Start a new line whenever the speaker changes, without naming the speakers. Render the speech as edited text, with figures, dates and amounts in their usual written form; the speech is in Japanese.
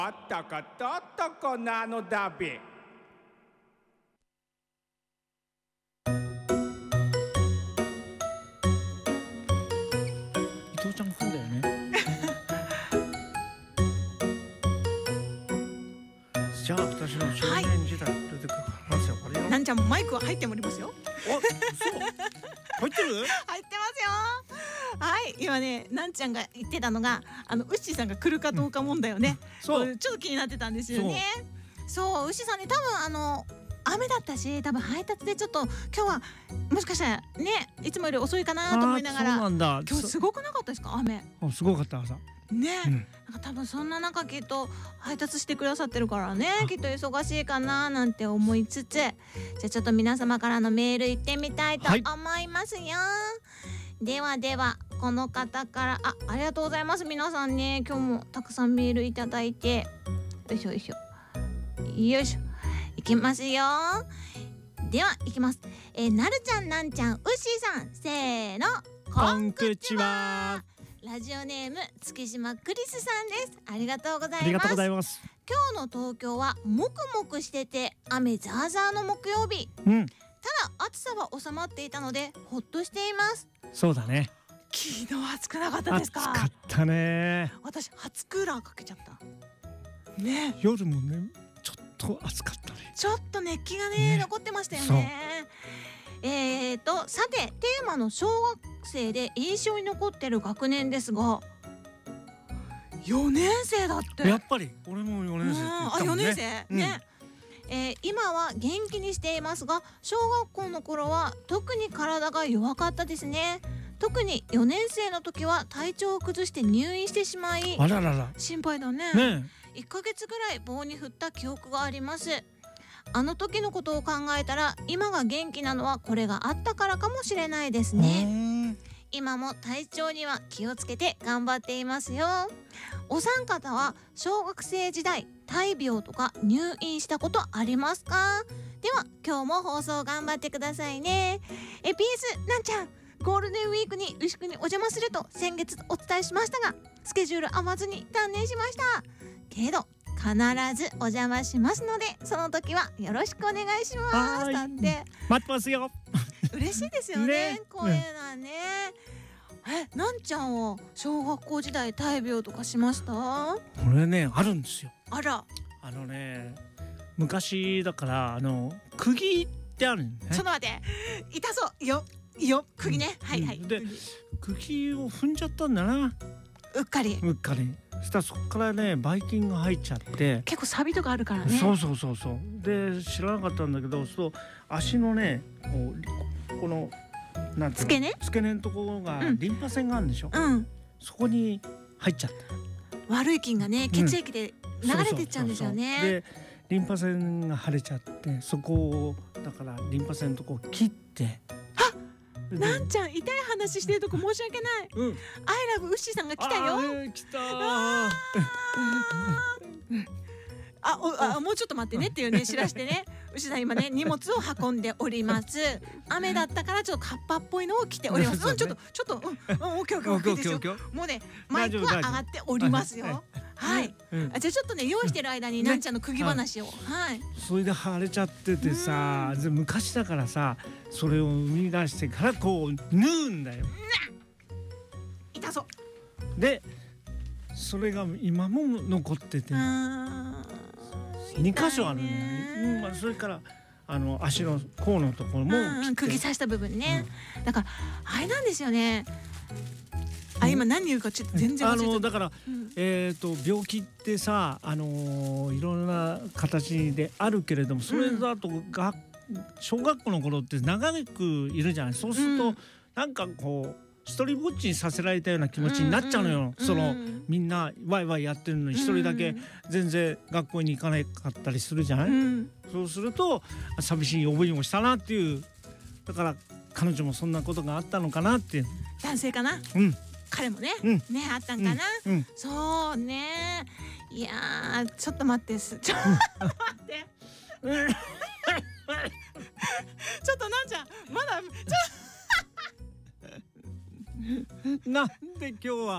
あったかとっとこなのだべ。
伊藤ちゃん来んだよね。じゃあ私の少年時代出てくる話はこれよ。
なんちゃんもマイクは入っておりますよ。
お、嘘。入ってる？
入ってますよ。はい、今ね、なんちゃんが言ってたのが、ウッシーさんが来るかどうか問題をね、
そう。
ちょっと気になってたんですよね。そう、ウッシーさんね、多分雨だったし、多分配達でちょっと今日はもしかしたらね、いつもより遅いかなと思いながら。
そうなんだ。
今日すごくなかったですか、雨。
すごかった朝。
ね、なんか多分そんな中きっと配達してくださってるからね、きっと忙しいかななんて思いつつ、じゃあちょっと皆様からのメール行ってみたいと思いますよ。ではではこの方からありがとうございます。皆さんね、今日もたくさんメールいただいて、よいしょよいしょよいしょ、いきますよ。では行きます。なるちゃん、なんちゃん、うっしーさん、せーの、
こんくちは。
ラジオネーム月島クリスさんです。ありがとうございます。
ありがとうございます。
今日の東京はもくもくしてて雨ザーザーの木曜日。ただ暑さは収まっていたのでほっとしています。
そうだね。
昨日暑くなかったですか？
暑かったね。
私初クーラーかけちゃったね。
夜もね、ちょっと暑かったね。
ちょっと熱気がね残ってましたよね。さてテーマの小学生で印象に残ってる学年ですが、4年生だって。
やっぱり俺も4年生って言ったもんね。
4年生ね。今は元気にしていますが、小学校の頃は特に体が弱かったですね。特に4年生の時は体調を崩して入院してしまい、
あららら、
心配だね。1ヶ月ぐらい棒に振った記憶があります。あの時のことを考えたら今が元気なのはこれがあったからかもしれないですね。今も体調には気をつけて頑張っていますよ。お三方は小学生時代大病とか入院したことありますか？では今日も放送頑張ってくださいね。PS なんちゃん、ゴールデンウィークに牛久にお邪魔すると先月お伝えしましたが、スケジュール合わずに断念しました。けど必ずお邪魔しますので、その時はよろしくお願いします。だって
待ってますよ。
嬉しいですよね、こういうのはね。なんちゃんは小学校時代大病とかしました？
これね、あるんですよ。
あら。
昔だから釘ってあるんね。
ちょっと待って、痛そうよ釘ね。はいはい。
で釘を踏んじゃったんだな。
うっかり。
そしたらそこからね、ばい菌が入っちゃって。
結構サビとかあるからね。
そうで知らなかったんだけど、そう足のね、この付け根のところがリンパ腺があるんでしょ。そこに入っちゃった。
悪い菌がね、血液で流れてっちゃうんですよね。
でリンパ腺が腫れちゃって、そこをだからリンパ腺のとこを切って。
なんちゃん、痛い話してるとこ申し訳ない。アイラブウッシーさんが来たよ。
来た。
もうちょっと待ってねっていうね、知らしてね。牛さん今ね、荷物を運んでおります。雨だったからちょっとカッパっぽいのを着ております。ちょっとオッケーですよ。もうね、マイクは上がっておりますよ。はい。じゃあちょっとね、用意してる間になんちゃんの釘話を。はい。
それで腫れちゃっててさ、昔だからさ、それを生み出してからこう縫うんだよ。
痛そう。
でそれが今も残ってて2箇所あるね。それから足の甲のところも
釘刺した部分ね。だからあれなんですよね。今何言うかちょっと全然忘れてた。
だから病気ってさ、いろんな形であるけれども、それだと小学校の頃って長くいるじゃない。そうするとなんかこう一人ぼっちにさせられたような気持ちになっちゃうのよ。みんなワイワイやってるのに一人だけ全然学校に行かなかったりするじゃない。そうすると寂しい思いもしたなっていう。だから彼女もそんなことがあったのかなっていう。
男性かな。彼もね、あったんかな。そうね。いやちょっと待って。ちょっと待って。ちょっとなんちゃん、まだ
なんで今日は